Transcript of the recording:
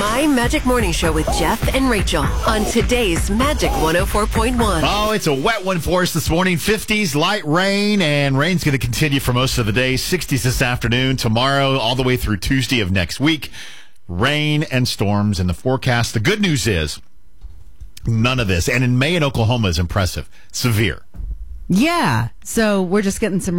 My Magic Morning Show with Jeff and Rachel on today's Magic 104.1. Oh, it's a wet one for us this morning. 50s, light rain, and rain's going to continue for most of the day. 60s this afternoon, tomorrow, all the way through Tuesday of next week. Rain and storms in the forecast. The good news is none of this. And in May in Oklahoma is impressive. Severe. Yeah. So we're just getting some